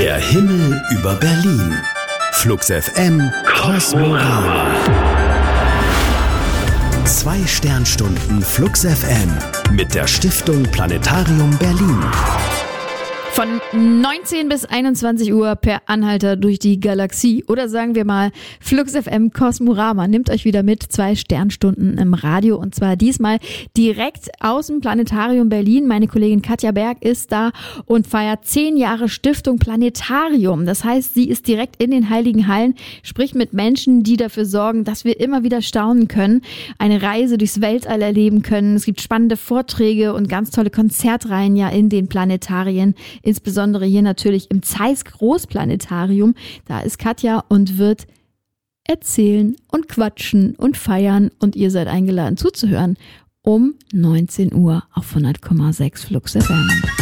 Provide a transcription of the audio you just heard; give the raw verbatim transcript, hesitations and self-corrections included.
Der Himmel über Berlin. Flux F M Kosmorama. Zwei Sternstunden Flux F M mit der Stiftung Planetarium Berlin. Von neunzehn bis einundzwanzig Uhr per Anhalter durch die Galaxie. Oder sagen wir mal, Flux F M Kosmorama nimmt euch wieder mit, zwei Sternstunden im Radio. Und zwar diesmal direkt aus dem Planetarium Berlin. Meine Kollegin Katja Berg ist da und feiert zehn Jahre Stiftung Planetarium. Das heißt, sie ist direkt in den Heiligen Hallen, spricht mit Menschen, die dafür sorgen, dass wir immer wieder staunen können, eine Reise durchs Weltall erleben können. Es gibt spannende Vorträge und ganz tolle Konzertreihen ja in den Planetarien. Insbesondere hier natürlich im Zeiss Großplanetarium. Da ist Katja und wird erzählen und quatschen und feiern. Und ihr seid eingeladen zuzuhören um neunzehn Uhr auf hundert Komma sechs Flux F M.